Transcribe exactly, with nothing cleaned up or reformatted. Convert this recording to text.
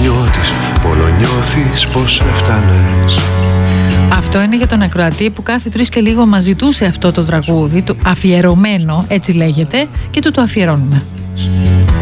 νιώτης, πόλο νιώθεις πως έφτανες. Αυτό είναι για τον ακροατή που κάθε τρεις και λίγο μας ζητούσε αυτό το τραγούδι, το αφιερωμένο, έτσι λέγεται, και του το αφιερώνουμε.